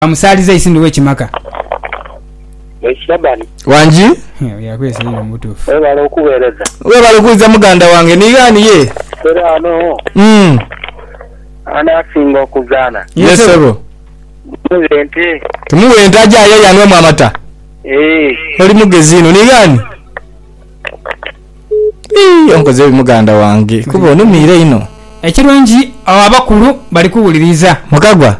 amusaliza isindu wekimaka Ekisabani wanji yakwese ino mutufu webala okuweereza webala okuwuliza muganda wange niganiye era ano anasinga okuzaana yesebo ente tumuwe ente ajayo yanwemu amata oli mugezi ino nigani onkoze muganda wange kuba onumire ino ekirungi abakulu bali kuwuliriza mukagwa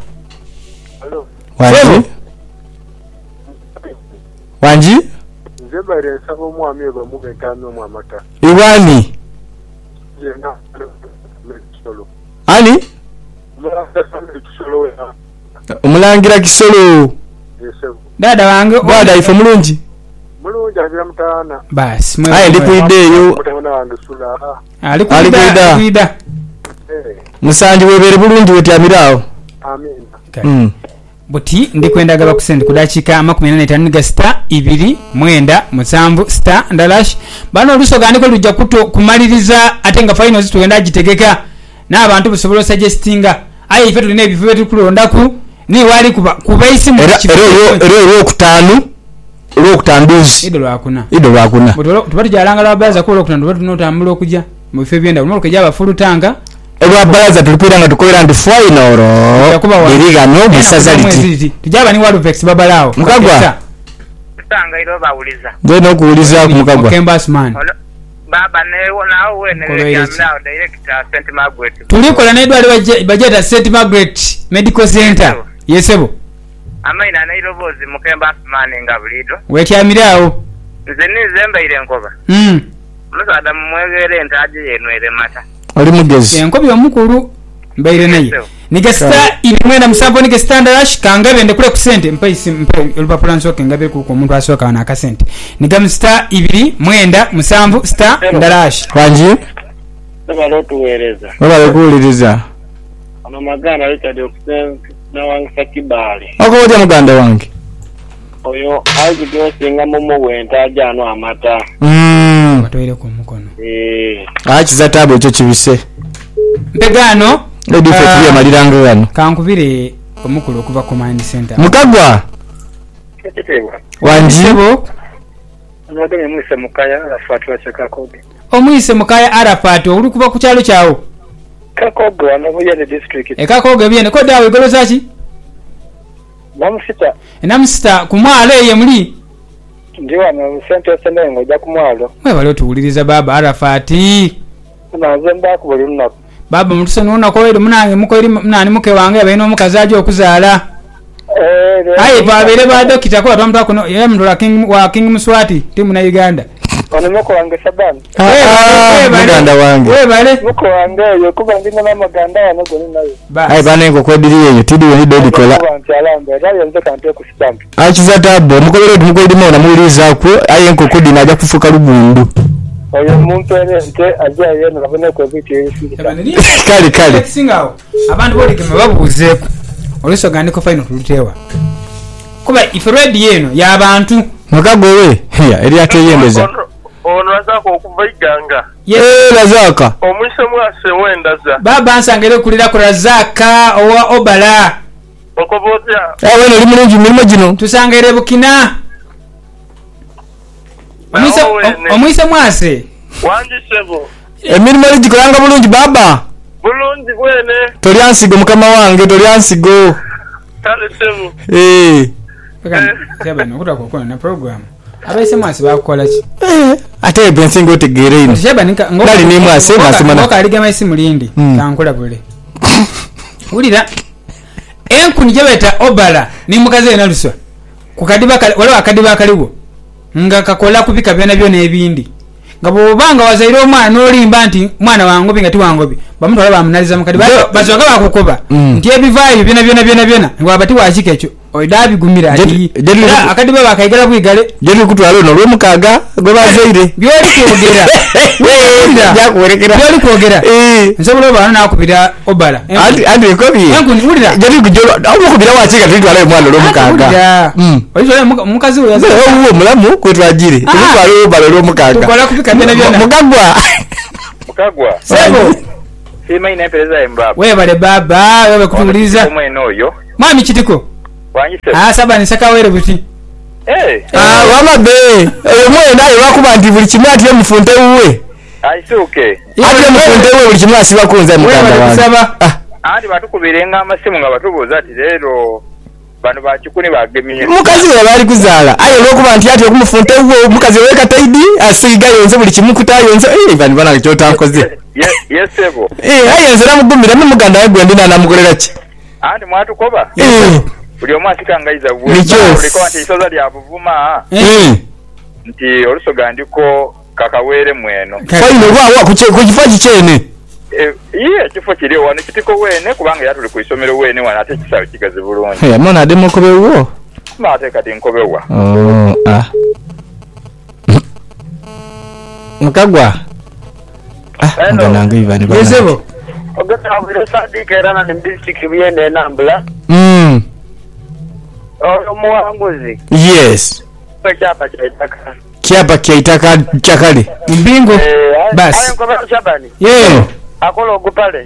wanji nzebaire nsaba omwami oyo bamugentamye omwamata iwani ani omulangira Kisolo dada wange dada ife mulungi avira mutaana basi aye ndikuiddeeyo alikuida musanji webere bulungi wetyamirawo amina buti ndikwenda bakusende ku dakika 45 ga star 2 mwenda musanvu star ndalash bano lusogandiko lujja kumaliriza ate nga finals tuenda gitegeka n'abantu busobola suggestinga aye ife tulina ebifo byetu kulondaku ni wali kuba isimu olwokutanduzi ido lwakuna tubatu jalanga lwabaza kulo kutandu tunotambula okujja mu bifo byenda unoke jaba fulutanga elwabalaza tulipira nga tukolera ndi final erigano musazaliti tujaba ni Waluvex babalawo mukagwa tanga ilo bawuliza ngeno okuwuliza ku mukagwa Kembasman baba nawo wene yamnawo director St Margaret tulikola nedwali bajeta St Margaret Medical Center yesebo amaina na ilobozi Kembasman ngabulido wekyamirawo nze nizembaire enkoba musada mumwegere ntaje yenwere mata oli mugezi enkobi omukulu mbaire naye nigasta ibimwenda musambo nigasta ndalash kangabe ndekule ku sente mpe olupapula nsoke ngabe ku omuntu asoka na akasente nigam star 2 mwenda musambu star ndalash wanji balo tuweereza balo kuwuliriza ono maganda Richard Oxen na wangisa kibali okotya muganda wange oyo azidosinga mumu wenta ajano amata watoire ku mukono akiza tabo ekyo kibise mbegano edife tuye maliranga gano kankubire omukulu okuva command center mukagwa wanjibo nodeme mwise mukaya Arafat wachekakode omwise mukaya Arafat uli kuva ku kyalo kyawo kakogo anavuya ne district ekakogo byene ko dawe goloza ki namusita kumwalo eye muli ndiwa na sente senengo ja kumwalo mwe bali tuwuliriza baba Arafat nazemba ku buli lunaku baba mutuse nona ko wele munange mukoiri nani muke wange abaino mukazaji okuzaala aye babere ba dokita ko atamta kuno ye mndola king Muswati timu na Uganda ono muko wange sabani muganda wange we bale muko wange yo kuba ndinga na maganda wano goni nayo aye bane ngo kwediriye yo tidi we dodi kola alambe nayo nze kante ku stamp akiza tabo mukolere tumukolere mona muliza ko aye nko kodi naja kufuka lubundu oyo muntu ente ajja yeno nabone ko biti kali singawo abantu boli kema babuze oliso gandiko final tulutewa kuba if ready yeno ya abantu mukagwe eri ateyembeza ono azako okuva iganga lazaka omwise mwase wendaza baba ansangere kulira ku Razaka owa Obala okobotya wena oli mulungi milimo gino tusangere bukina omwise mwase wanji sebo emilimo ligikolanga bulungi baba bulungi bwene tolyansigo mukama wange tolyansigo kale sebo Seba nokuta kokona na program abaise mwase bakola ki ate bensingo tegere ino seba ngali ni mwase nasumana okaliga maisi mulindi kankola bule ulira enkuni jebeta Obala ni mukaze na luswa kukadiba wale akadiba kaliwo nga kakola kupika byona byona ebindi ngabo banga wazaire omwana olimba nti mwana wangu binga ti wangobi bamuntu alaba amunaliza mukadi bazoga bakukoba nti ebivayo byona ngo abati washike ekyo oidabi gumira ati akadiba bakayigala kwigale jeri kutwalo no lwomukaga gwe bazaire byoli kwogera yakuwerekera byoli kwogera nsobola bana nakubira Obala andi ekobi yankuni ulira jeri kujolo akubira wachika twitwala mwana lwomukaga oizo mukazi uyo uwo mulamu kwetwajire twitwala Obala lwomukaga tukola kupika byona mugagwa sebo sima ina pereza embaba we bale baba wewe kutuliza omwene oyo mwami kitiko Sabani sakawere buti. Wamabe omwenda ebakuba nti buli kimu ati omufunte wuwe. Aisuke. Ati omufunte wuwe buli kimu asiba kunza mukanda wange. Andi batukubirenga amasimu nga batubuuza ati leero bano bakikuni bagemye. Mukazi we bali kuzaala. Ayo lokuba nti ati okumufunte wuwe mukazi we kataidi asiga yonze buli kimu kutayonze. Bani bana kyota nkoze. Yesebo. Ayo nzira mugumira muganda we gwendi namukolera ki? Andi mwatukoba. Buli omu asikangaiza bwe oliko nti isoza lya buvuma nti olusoga ndiko kakaweere mweno faino lwawa ku kifo kikyene ekifo kiri wano kitiko weene kubanga yatuli ku isomero weene wano ate kisawe kigazi bulungi amana ade mukobewo ate kati nkobewa mukagwa ngananga ivani bana yesebo ogata abire sadika era na district byende nambula omuwanguzi yes kyapa kyaitaka kyakale mbingo basi akola ogupale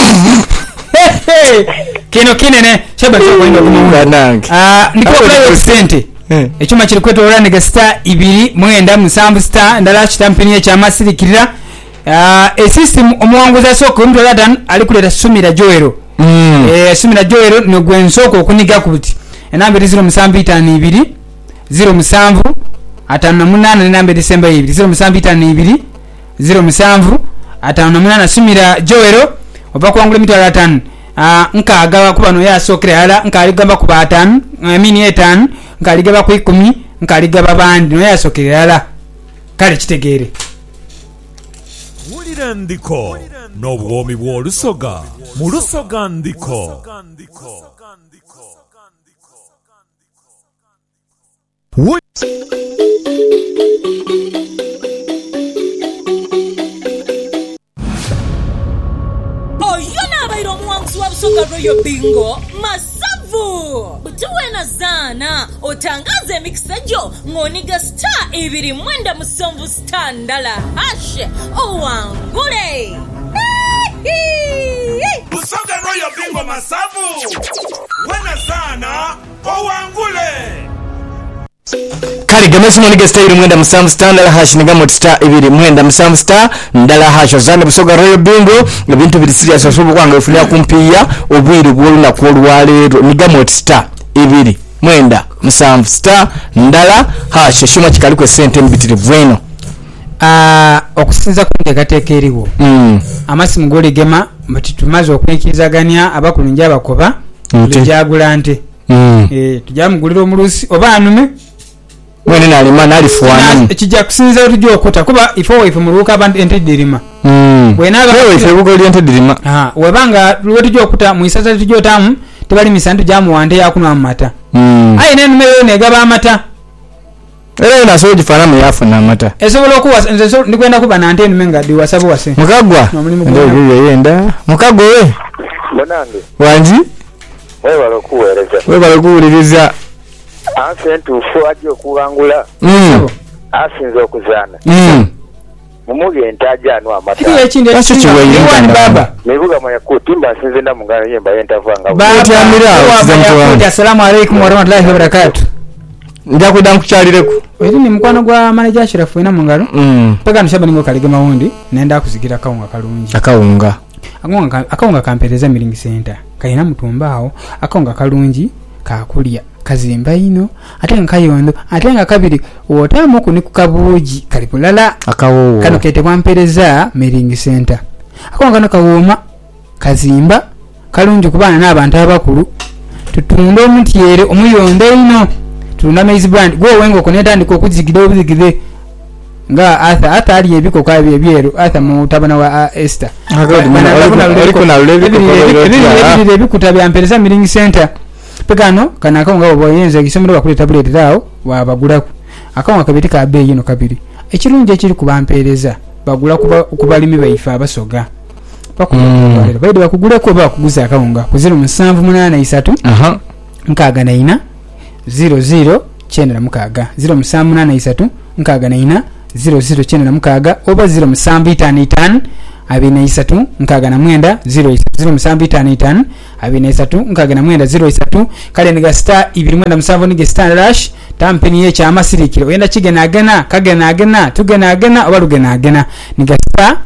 kino kinene Shabani chokwenda kumunganange ndiko play sente ekyuma kiri kwetolera ne star 2 mwenda musambu star ndala kitampini ekya masirikirira system omuwanguzi asoko omuntu aladan ali kuleta Sumira Joero Sumira Joero no gwensoko okuniga kubuti enamba 0752 07 58 enamba December 2 0752 07 58 Sumira Joero oba kwangula mitwala 5 nkagawa kubano yasokera ala nkaligamba kuba 5 mini 5 nkaligaba ku 10 nkaligaba bandi no yasokera ala kale kitegere Wulira ndiko n'obwomi bw'olusoga mu lusoga ndiko Oyonabaira omuwanguzi wa Busoga Royal Bingo Masavu butuwena zana otangaze emikisajjo ng'oniga star 2 mwenda musonvu star ndala hash owangule Busoga Royal Bingo Masavu wena zana owangule kali gemesi monige star 2 mwenda musambu star ndala hash nigamo star 2 mwenda musambu star ndala hash ozane Busoga Royal Bingo ebintu biri serious osobo kwanga efunya kumpiya obwiri bwoluna kwolwalero nigamo star 2 mwenda musambu star ndala hash shuma kikali kwe sente mbitire bweno okusinza kunteekateeka eriwo amasimu goligema mati tumaze okwenkizaganya abakulungi abakoba tujagula nte tujamugulira omulusi oba anume mwene nalima nalifuana kijja kusinza otujja okuta kuba ife muluka abantu entedirima ife bugoli entedirima webanga lwetujja okuta muisaza tujja otamu tebali misandu jamuwande yakunwa amata aye nenume yo negaba amata era naso gifana mu yafuna amata esobola okuwasa nze ndikwenda kuba nante enume nga diwasabo wase mukagwa ndio yenda mukagwa we bonange wanji webala kuwuliriza asentufu ajja okuwangula asinza okuzaana mumugenda ajjanwa baba mibuga mwayakutimba asinze ndamungana yemba yentavanga assalamu alaikum warahmatullahi wabarakatuh njakwenda nkukyalireku eri ni mukwano gwa manager Ashirafu ina mungalo paka nshaba ningo kalige mawundi nenda kuzigira kawunga kalungi akawunga kampereza miringi center kayina mutumbao akawunga kalungi kakulya kazimba ino ate nkayondo ate nga kabiri wotamu kuni kukabuji kalipulala akawo kano kete kwampereza miringi center akawunga no kawoma kazimba kalungi kubana n'abantu abakulu tutunda omutiere omuyondo ino tuna maize brand go wengo koneta ndiko okuzigide obuzigide nga atha ali ebiko kwa ebyeru atha mutabana wa Esther aliko na lebi ebikuta byampereza miringi center pekano kana akawunga oboyenze kisomero bakule tablet dawo wabagulaku akawunga kabiti ka bei ino kabiri ekirungi ekiri kubampereza bagula kubalimi baifa abasoga bakubalira baide bakugula ko bakuguza akawunga ku 0783 nkagana 00 chenda mukaga 0783 nkagana 00 chenda mukaga oba 0755 abina 3 nkagana mwenda 0 0755 23 nkagena mwenda 03 kale niga star 2 nige star rush tampini ye chama sirikiro oyenda kigenagena kagenagena tugenagena oba lugenagena niga star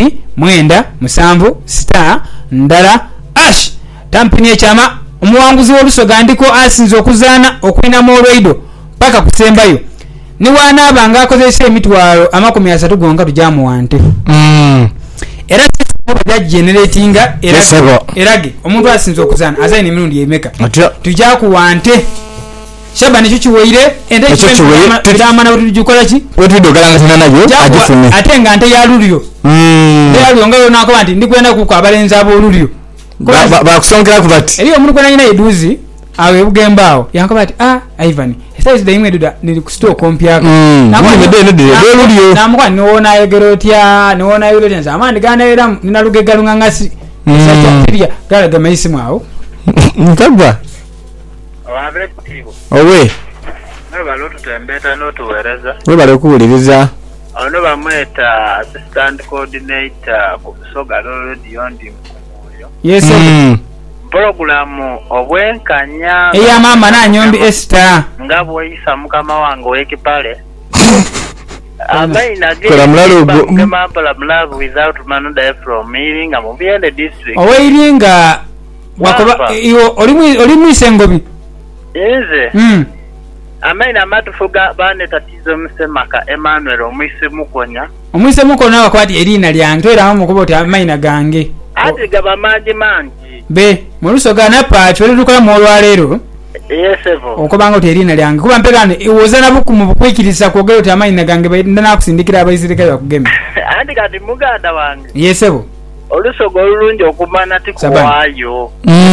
2 star ndala ash tampini ye chama omuwanguzi w'olusoga ndiko asinze okuzaana okwina mu olweido paka kusembayo ni wana abanga akozesa emitwalo 30 gonga tujamu wante era sisi generatinga erage omuntu asinze okuzaana azaine emirundi emeka tujja ku wante shaba nicho kiweire ende kirama na tujukola ki wetudogalanga tena nayo agifume atenga ante ya lulio leo ngalo nako anti ndikwenda ku abalenza abolulio bakusongera ku bati eriyo omuntu kwena eduzi awe bugembao yanko bati Ivan size de imwe duda nili kusto kompyaka namukwa niwona yegerotya niwona yulotya amandi gana era ninaluge ngangasi sacha kirya galaga maisi mwawo nkagwa ababe kutibo owe nabalo tutembeta notuwereza webale kuwuliriza ono bamweta assistant coordinator ku Busoga radio ndi mkumoyo yes programu obwenkanya eya mama na nyombi Esther ngabo isa mukama wange wekipale abaina kola mlalo kama pala mlalo without manada from meeting amubiende district oweiringa wakoba iyo olimu isengobi eze amaina matufuga bane tatizo msemaka Emmanuel omwise mukonya wakwati erina lyange toera mu kuboti amaina gange ati gaba manji be mulusoga na pacho litukola mu olwalero yesevo okobanga oterina lyange kuba mpegane iwozana buku mu bukwikirisa kwogera oti amaina gange bayindana kusindikira abayizirika bakugeme andi kati muganda wange yesevo olusoga olulungi okumana tikuwayo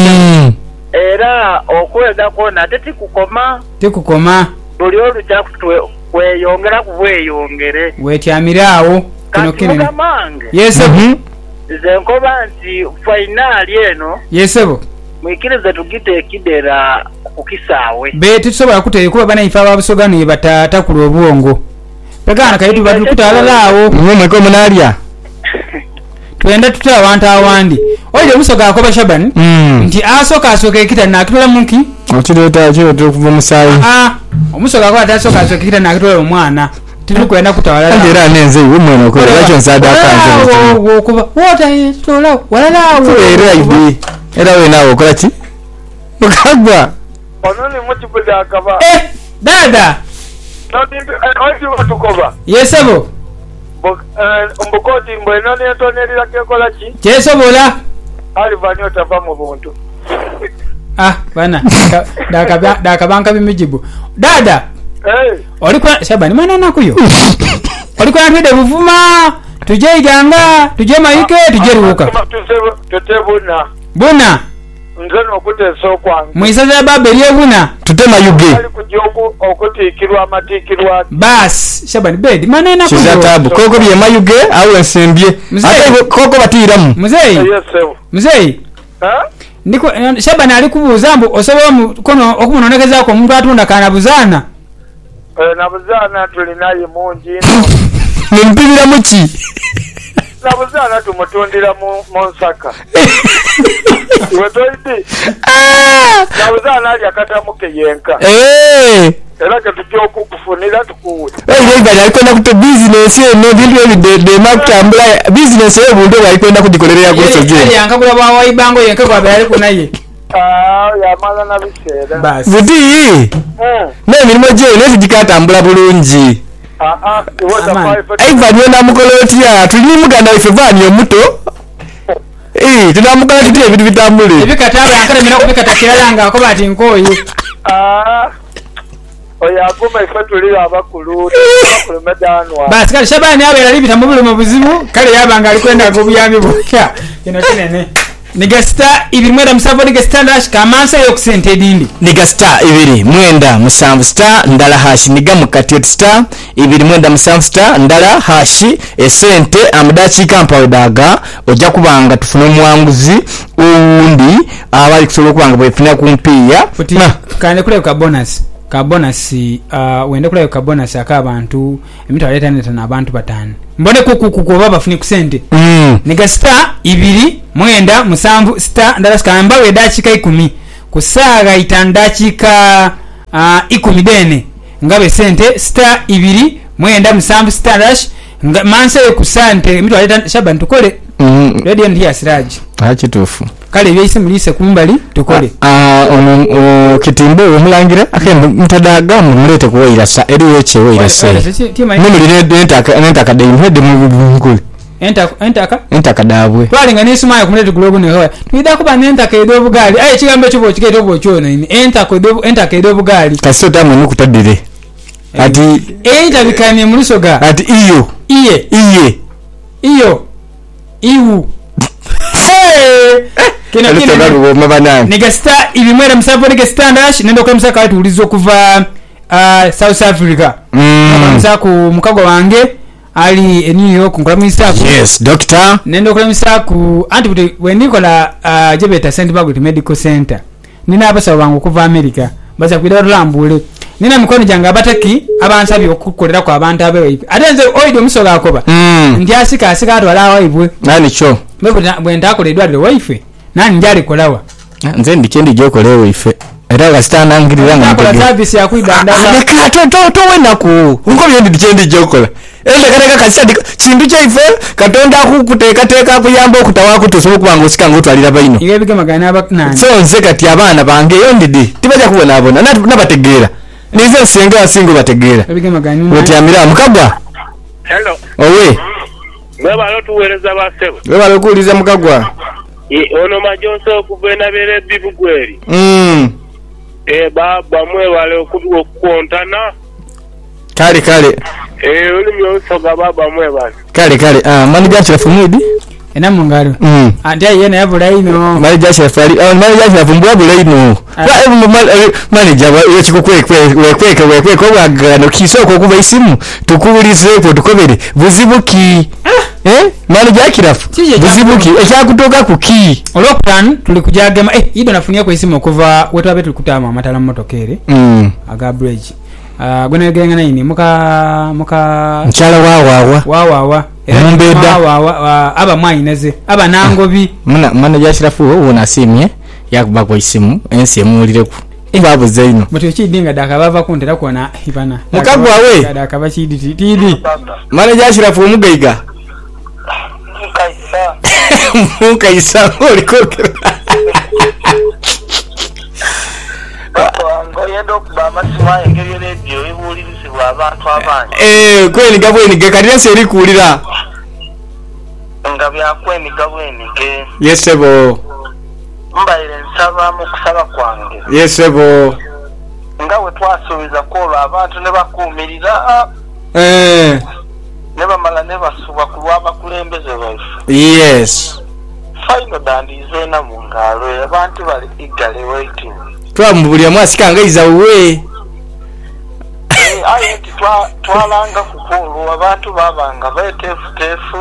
era okwega kwona tikukoma buli olujja kweyongera kubweyongere wetyamirawo kino kinene yesevo zenkoba nti finali eno yesebo mwikirize tugite ekidera kukisaawe be tusobola kuteeka kuba bana ifa ababusoga ne batata ku lwobwongo pegana kaitu badukutalawo mmwe ko munalya twenda tutala abantu awandi oyo musoga akoba Shaban nti asoka ekita nakitola munki okireta kuva musayi omusoga akoba tasoka ekita nakitola omwana tulukwenda kutawala era nenze iwe mwana okola lwacho nsada akanze okuba wota tola walalawo era ibi era we nawo okola ki mukagwa ononi muchibuda akaba dada oyo tukoba yesebo ombukoti mbwena ne tonelira kekola ki kyesobola alivani otava mu buntu bana dakabanka bimijibu dada olikwa Shabani mwana nakuyo olikwa twede buvuma tuje iganga tuje mayike tuje ruka tutebuna buna nzeno okutesa okwange mwisaza babeliye buna tutema yuge ali kujoku okutikirwa amatikirwa bas Shabani bedi mwana nakuyo kizatabu koko bye mayuge awu ensembye ate koko batiramu muzei ndiko Shabani ali kubuza mbu osobola mukono okumunonekeza ko omuntu atunda kana buzana nabuzana tulinaye mungi nimpibira muki nabuzana tumutundira mu Nsaka wetoiti nabuzana ali akatamuke yenka era katujja okukufunira tukuwe ngali alikwenda kuto business eno bintu de makutambula business yo buntu alikwenda kujikolera kuso je yankagula bwa ibango yenka kwa bali kunaye ya mala na bisera basi buti ne mirimo je ne zikatambula bulungi Ivan yona mukolotia tuli muganda ife vani omuto tunamukala kitire ebintu bitambule ebikataba yankale mina kubikata kiralanga akoba ati nkoyi oyaguma ife tuli abakulu medanwa basi kale Shabani abera libita mubulu mu buzibu kale yabanga alikwenda kubuyambi bukya kino kinene Nigasta ibiri mwenda musanvu nigasta ndash kamansa yokusente dindi nigasta ibiri mwenda musanvu star ndala hashi nigamu kati star ibiri mwenda musanvu star ndala hashi esente amadachi kampa daga ojja kubanga tufuna omwanguzi undi abali kusobola kubanga bwefuna kumpiya kane kule ka bonus ka bonus wende kulayo ka bonus akabantu emitwalo etanetana abantu batano mbone kukuba bafuni ku sente nega star 2 mwenda musanvu star ndala skamba we dakika 10 ku saaga itandakika 10 dene ngabe sente star 2 mwenda musanvu star dash manse ku sante emitwalo etanetana shaban tukole radio ndi asiraji kituufu kale byise mulise kumbali tukole kitimbo omulangira akende mtadaga mulete kuwaira sa eriwe chewe irase nimuli nentaka dei hede mu entaka dabwe twalinga nisuma kumulete kulogo ne hawa twida kuba nentaka edo bugali aye kigambo kibo kiketo bo kyona ini entaka edo bugali kasota mu kutadire ati bikanye mulisoga ati iyo kina nega star ibimwera msafo nega standash nendo kwa msaka watu ulizo kuva South Africa msako mukago wange ali New York nkula msako yes doctor nendo kwa msako anti kuti wenikola Jebeta St. Margaret Medical Center nina abasa wangu kuva America baza kwida rulambule nina mikono janga bataki abansabi okukolera kwa abantu abewe atenze oido musoga akoba ndi asika atwala waibwe nani cho bwenda akoledwa le wife nani njali kolawa nze ndikendi jokolewa ife era gastana ngirira ngakola service ya kuidanda to wenaku ngo byendi ndikendi jokola ende kareka kasadi chindu cha ife katonda kukuteka kuyamba okutawa kutuso kubanga osika ngotwalira baino iwe bige magana abaknani so nze kati abana bange yondidi tibaja kubona abona nabategeera nize nsenga asingo bategeera bige magana otyamira mukagwa hello owe mwebalo tuweereza basebo webalo kuuliza mukagwa ono majonso okuvena bere bibugweri baba mwebale okukontana kale oli myosoga baba mwebale kale manager chef mwidi ena mungalo andi yena yabula ino manager chef ali manager chef mbwabula ino manager wechikukweke obwagano kisoko kuba isimu tukubulizepo tukobere buzibuki manager kirafu buzibuki ekyakutoka kuki olokran tuli kujagema ido nafunia kwa isimu okuva wetu abetu kutama amatala motokere aga bridge gwene gengana ini muka nchala wawa Mbeda aba mwanyineze aba nangobi manager kirafu wona simye yakuba kwa isimu ensi emulireku babu zaino mutu chidinga daka bava kuntera kuona ipana mukagwa we daka bachidi tidi manager kirafu mugaiga mukaisa olikokera ngoyendo kuba masima engeri radio ibulirisibwa abantu abangi kweni gabweni kalira seri kulira nga byakweni gabweni ge yesebo mbaire nsaba mu kusaba kwange yesebo nga we twasubiza ko abantu ne bakumirira ne bamala ne basuba kulwaba kulembeze baifu yes final dandize na mungalo abantu bali igale waiting twamubulya mwasikanga izawe aye twalanga kukulu abantu babanga betefu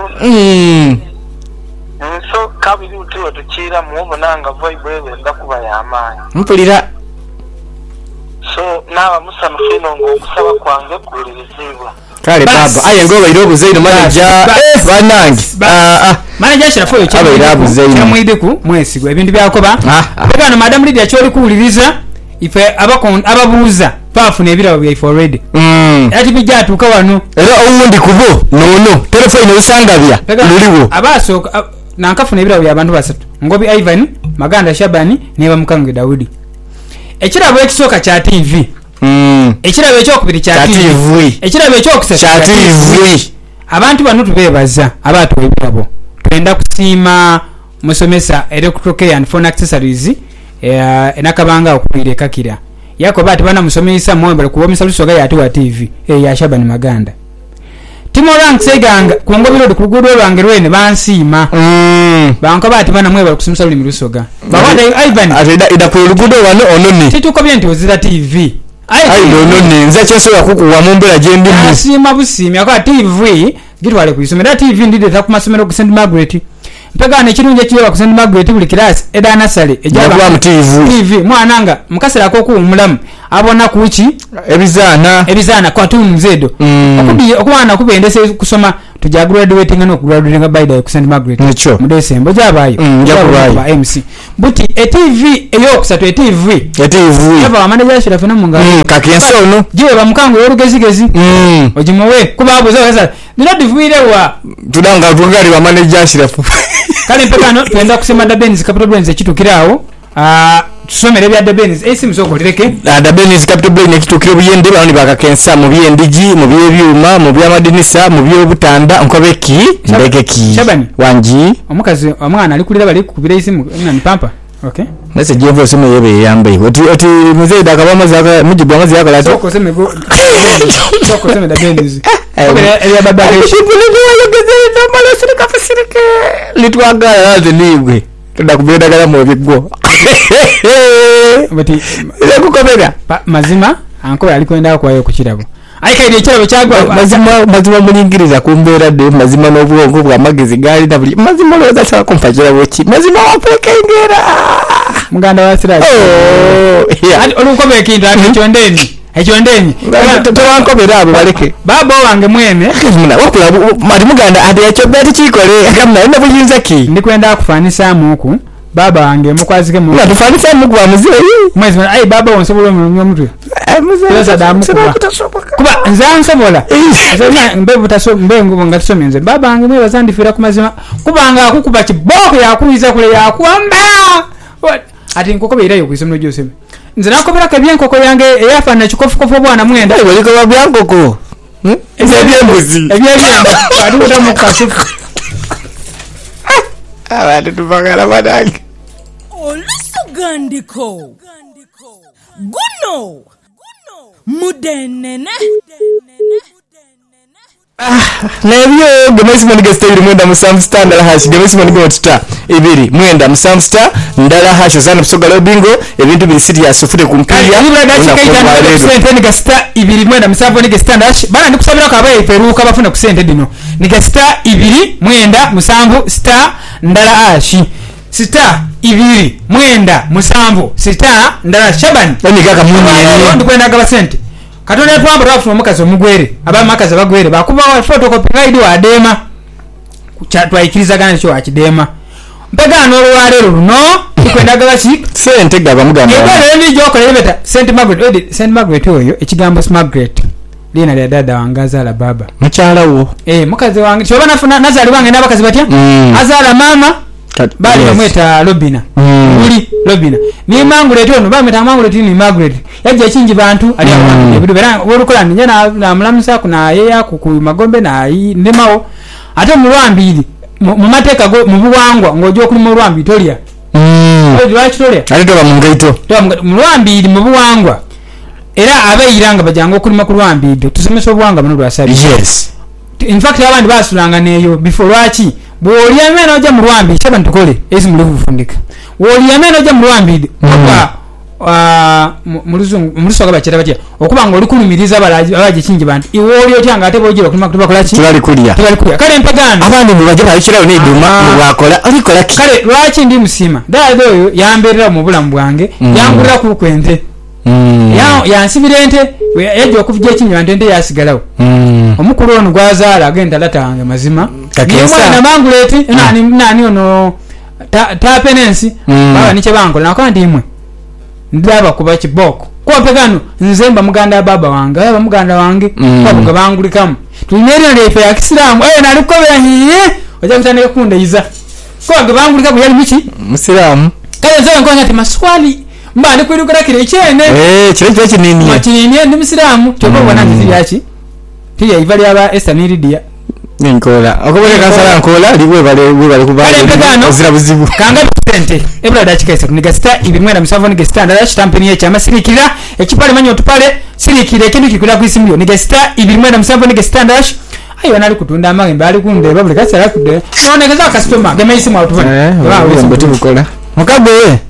so kabiri utiwe tukira mubonanga vibe enda kuba yamanyi mpulira so nawa musano fino ngo kusaba kwange kulirizibwa kale baba aye ngoba irobo zaino manager banangi manager shirafoyo cyamwideku mwesigwa ibintu byakoba bagana madam Lydia cyori kuuliriza ife ababuuza pafuna ebirabo bya already ati bijatuka wano era owundi kubo nono telefone usangabya luliwo abaso nankafuna ebirabo bya abantu basatu ngobi Ivan Maganda Shabani ne bamukange Daudi ekirabo ekisoka kya TV ekirabo ekyokubiri kya TV ekirabo ekyokusatu kya TV abantu bano tubebaza abantu ebirabo twenda kusiima musomesa electrical care and phone accessories enakabanga okuire kakira yako bati bana musomesa mwembale kuwomesa lusoga ya tuwa TV ya Shabani Maganda Timorang seganga kuongobiro kugudo lwange lwene bansiima banka bati bana mwebale kusomesa luli lusoga bawanda Ivan atida ida ku lugudo wano ononi titukobye nti ozira TV ai ononi nza kyeso yakukuwa mumbera jendi asiima busimi akwa TV gitwale kuyisomera TV ndide takumasomero ku St. Margaret mpegane kirunje kiyoba ku St. Margaret buli class edana sale ejaba TV mwananga mukasera ko ku mulamu abona kuchi ebizana kwa tunzedo okubana kubendese kusoma tuja graduating no graduating by the St Margaret mu December jabayo MC buti TV eyo kusatu TV yaba amanaja shira fena munga kakenso no jiwe bamukango yorugezigezi ojimowe kubabo zaza ndinodivuire wa tudanga tugali wa manager shira kale mpaka no twenda kusema Dabenz capital brands ekitukirawo tusomere bya Dabenz esimu sokolireke Dabenz capital brand ekitukire buyende bani bakakensa mu byendigi mu byebyuma mu byamadinisa mu byobutanda nkobeki ndekeki Shabani wanji omukazi omwana ali kulira bali kubira isimu nani pampa okay nase jevo sema yebe yambe oti muzee dakabama zaka mujibu amazi yako lato soko sema go soko sema Dabenz ya baba shipuli ndio gezeli tambalo sirika fasirike litwaga yaze nibwe tudakubira kala mu bigwo bati ile kukomera mazima anko alikwenda kwayo kukirabo aikaide kirabo cyagwa mazima mulingiriza kumbera de mazima n'obwongo bwa magezi gali na buli mazima loza cha kumfajira woki mazima wapeke ingera muganda wa sira ali olukombe kinda ekyondeni towankobera abo baleke baba wange mwene wakula mali muganda ade ekyobeti kikole akamna ina buyinza ki ndikwenda kufanisa muku baba wange mukwazike mu tufanisa muku wa muzee mwezi ai baba wonsobola mu mutwe muzee damu kuba nzansobola mbe ngubo ngatusomenze baba wange mwe bazandifira ku mazima kubanga akukuba kiboko yakuiza kule yakwamba ati nkokobera yo kwisomno Joseph nze nakobera kabye nkoko yange eyafana kikofu bwana mwenda waliko babyankoko ebyembuzi bali utamu kasufu abandi tubagala badangi olusugandiko guno mudenene nebyo gemesimo nigesteri mwenda musamu standard hash gemesimo nigotita ibiri mwenda musamu star ndala hash zana busoga lobingo ebintu biri serious fute kumpiya ibira dachi kaita sente nigasta ibiri mwenda musavu nigestanda hash bana ndikusabira kwa baye peruka bafuna kusente dino nigasta ibiri mwenda musamvu star ndala hash star ibiri mwenda musamvu star ndala Shabani ni kaka munye ndikwenda gaba sente katone twamba rafuna mukazi omugwere aba makazi abagwere bakuba wa photocopy guide wa dema kuchatwa ikirizagana cyo akidema mpega n'olwalero luno tukwenda gabachi sente gaba mugamba ebe ndi joko lebeta St Margaret oyo ekigambo Margaret lina lya dada wangaza la baba mchala wo mukazi wange choba nafuna nazali wange nabakazi batya azala mama bali bamweta Robina uli Robina ni Margaret ono bamweta Margaret ni Margaret yaje kingi bantu ali abantu ebidu bera wolukola njana na mulamusa kuna yeya ku magombe na ndemawo ate mulwambiri mu mateka go mu buwangwa ngojo kuli mu lwambi tolia lwachitolia alito bamungaito mulwambiri mu buwangwa era abayiranga bajango kuli mu lwambi tusomesa obuwangwa bano lwasabi yes in fact abandi basulanga neyo before lwachi bwoli amena oja mu lwambi chaba ntukole ezi mulivu fundika woli amena oja mu lwambi muluzungu bachera batya okubanga oli kulumiriza abaje kingi bantu iwoli otyanga ate bojira kulima kutuba kolaki tulali kulya kale mpagano abandi mubaje bayikirawo ne duma mwakola olikola kale lwachi ndi musima dada oyo yamberera mu bulamu bwange yangurira ku kwente yansibira ente yaje okuvija kinyi bantu ente yasigalawo omukulu ono gwazaala agenda latange mazima kakensa na manguleti nani ono ta penensi baba niche bango nakandi imwe ndaba kuba kiboko kwa pegano nzemba muganda baba wange baba muganda wange kwa bangulikamu tunyerera lefe ya Kisilamu nalikobera nyiye oja mtandika kunda iza kwa bangulika ku yali michi Musilamu kale nzo ngonya ati maswali mba ndi kwirukira kire cyene kire kinini machinini ndi Musilamu cyobo bwana nzi yachi tiya ivali aba Estaniridia ninkola okobere kasala nkola liwe bale kubala ozira buzibu kanga sente ebra dachi kaisa kuniga star ibimwera musavo ni star ndashi tampini ya masirikira ekipale manyo tupale sirikire kindu kikula kwisimu ni star ibimwera musavo ni star ndashi ayo nali kutunda amange bali kunde babule kasala kude none kaza customer gema isimu atuvana wa mbote bukola mukagwe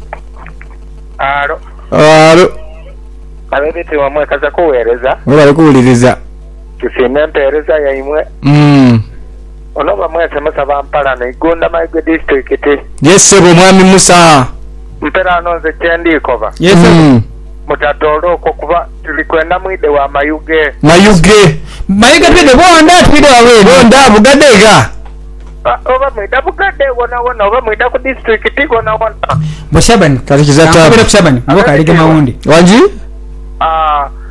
alo abebete wamwe kaza kuwereza bali kuwuliriza kifine mpereza ya imwe onoba mwese musaba mpala na igunda maigwe district yes sebo mwami Musa mpera nonze kyendikoba yes mutatoloko kuba tulikwenda mwide wa mayuge twide wawe bonda bugadega oba mwida bugade wona oba mwida ku district wona Bushabani kati kizata Bushabani mboka alige mawundi wanji